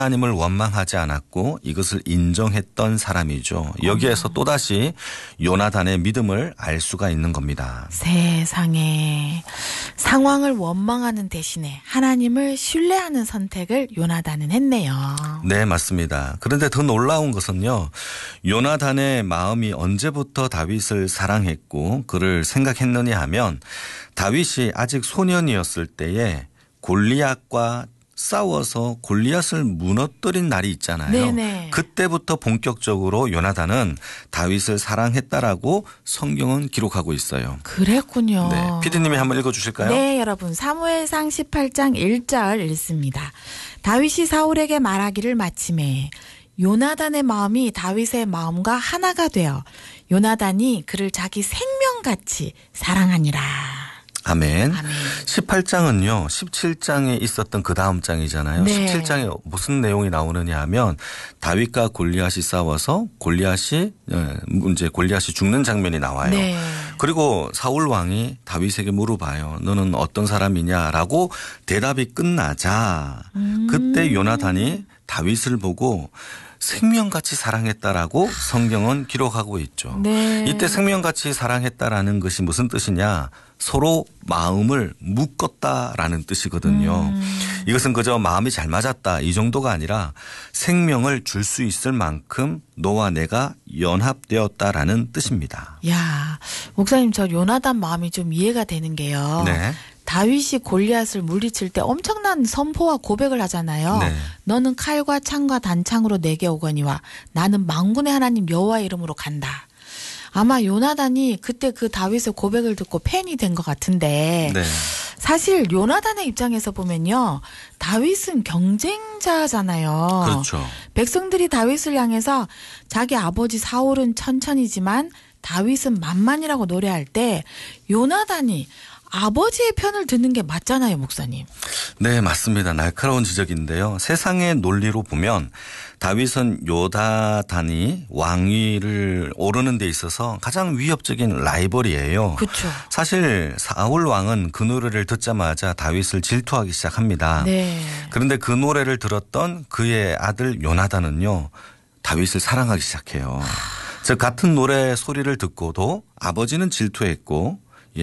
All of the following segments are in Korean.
하나님을 원망하지 않았고 이것을 인정했던 사람이죠. 여기에서 또다시 요나단의 믿음을 알 수가 있는 겁니다. 세상에, 상황을 원망하는 대신에 하나님을 신뢰하는 선택을 요나단은 했네요. 네, 맞습니다. 그런데 더 놀라운 것은요. 요나단의 마음이 언제부터 다윗을 사랑했고 그를 생각했느냐 하면 다윗이 아직 소년이었을 때에 골리앗과 싸워서 골리앗을 무너뜨린 날이 있잖아요. 네네. 그때부터 본격적으로 요나단은 다윗을 사랑했다라고 성경은 기록하고 있어요. 그랬군요. 네, PD님이 한번 읽어주실까요? 네, 여러분. 사무엘상 18장 1절 읽습니다. 다윗이 사울에게 말하기를 마침에 요나단의 마음이 다윗의 마음과 하나가 되어 요나단이 그를 자기 생명같이 사랑하니라. 아멘. 아멘. 18장은요. 17장에 있었던 그 다음 장이잖아요. 네. 17장에 무슨 내용이 나오느냐 하면 다윗과 골리앗이 싸워서 골리앗이 죽는 장면이 나와요. 네. 그리고 사울 왕이 다윗에게 물어봐요. 너는 어떤 사람이냐라고 대답이 끝나자 그때 요나단이 다윗을 보고 생명같이 사랑했다라고 성경은 기록하고 있죠. 네. 이때 생명같이 사랑했다라는 것이 무슨 뜻이냐? 서로 마음을 묶었다라는 뜻이거든요. 이것은 그저 마음이 잘 맞았다 이 정도가 아니라 생명을 줄 수 있을 만큼 너와 내가 연합되었다라는 뜻입니다. 야, 목사님, 저 요나단 마음이 좀 이해가 되는 게요. 네. 다윗이 골리앗을 물리칠 때 엄청난 선포와 고백을 하잖아요. 네. 너는 칼과 창과 단창으로 내게 오거니와 나는 만군의 하나님 여호와의 이름으로 간다. 아마 요나단이 그때 그 다윗의 고백을 듣고 팬이 된 것 같은데 네. 사실 요나단의 입장에서 보면요. 다윗은 경쟁자잖아요. 그렇죠. 백성들이 다윗을 향해서 자기 아버지 사울은 천천히지만 다윗은 만만이라고 노래할 때 요나단이 아버지의 편을 듣는 게 맞잖아요, 목사님. 네, 맞습니다. 날카로운 지적인데요. 세상의 논리로 보면 다윗은 요나단이 왕위를 오르는 데 있어서 가장 위협적인 라이벌이에요. 그렇죠. 사실 사울 왕은 그 노래를 듣자마자 다윗을 질투하기 시작합니다. 네. 그런데 그 노래를 들었던 그의 아들 요나단은요. 다윗을 사랑하기 시작해요. 즉 같은 노래 소리를 듣고도 아버지는 질투했고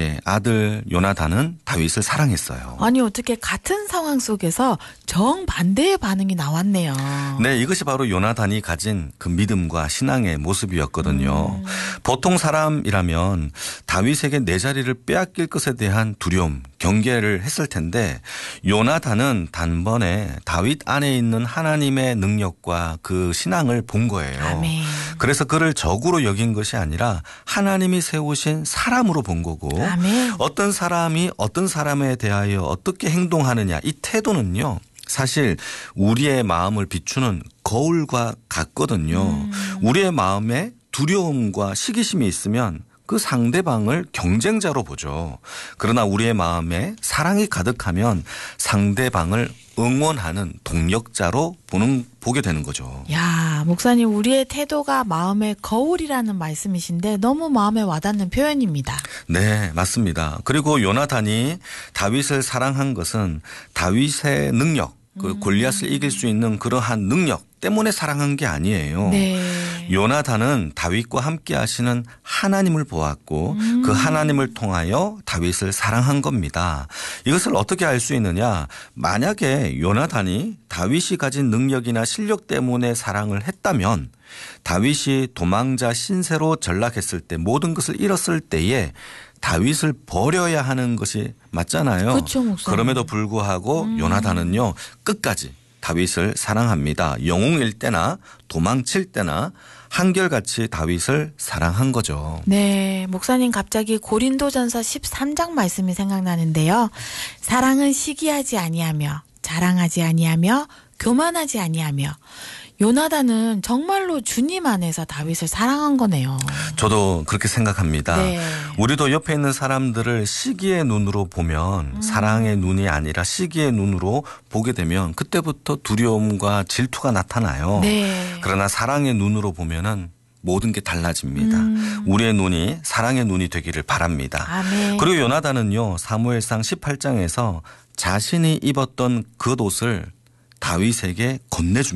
아들 요나단은 다윗을 사랑했어요. 아니 어떻게 같은 상황 속에서 정반대의 반응이 나왔네요. 네, 이것이 바로 요나단이 가진 그 믿음과 신앙의 모습이었거든요. 보통 사람이라면 다윗에게 내 자리를 빼앗길 것에 대한 두려움, 경계를 했을 텐데 요나단은 단번에 다윗 안에 있는 하나님의 능력과 그 신앙을 본 거예요. 아멘. 그래서 그를 적으로 여긴 것이 아니라 하나님이 세우신 사람으로 본 거고 아멘. 어떤 사람이 어떤 사람에 대하여 어떻게 행동하느냐 이 태도는요. 사실 우리의 마음을 비추는 거울과 같거든요. 우리의 마음에 두려움과 시기심이 있으면 그 상대방을 경쟁자로 보죠. 그러나 우리의 마음에 사랑이 가득하면 상대방을 응원하는 동력자로 보게 되는 거죠. 야, 목사님, 우리의 태도가 마음의 거울이라는 말씀이신데 너무 마음에 와닿는 표현입니다. 네, 맞습니다. 그리고 요나단이 다윗을 사랑한 것은 다윗의 능력, 그 골리앗을 이길 수 있는 그러한 능력 때문에 사랑한 게 아니에요. 네. 요나단은 다윗과 함께 하시는 하나님을 보았고 그 하나님을 통하여 다윗을 사랑한 겁니다. 이것을 어떻게 알 수 있느냐? 만약에 요나단이 다윗이 가진 능력이나 실력 때문에 사랑을 했다면 다윗이 도망자 신세로 전락했을 때 모든 것을 잃었을 때에 다윗을 버려야 하는 것이 맞잖아요. 그렇죠, 목사님. 그럼에도 불구하고 요나단은요. 끝까지 다윗을 사랑합니다. 영웅일 때나 도망칠 때나 한결같이 다윗을 사랑한 거죠. 네, 목사님 갑자기 고린도전서 13장 말씀이 생각나는데요. 사랑은 시기하지 아니하며 자랑하지 아니하며 교만하지 아니하며 요나단은 정말로 주님 안에서 다윗을 사랑한 거네요. 저도 그렇게 생각합니다. 네. 우리도 옆에 있는 사람들을 시기의 눈으로 보면 사랑의 눈이 아니라 시기의 눈으로 보게 되면 그때부터 두려움과 질투가 나타나요. 네. 그러나 사랑의 눈으로 보면은 모든 게 달라집니다. 우리의 눈이 사랑의 눈이 되기를 바랍니다. 아멘. 그리고 요나단은요. 사무엘상 18장에서 자신이 입었던 겉옷을 다윗에게 건네줍니다.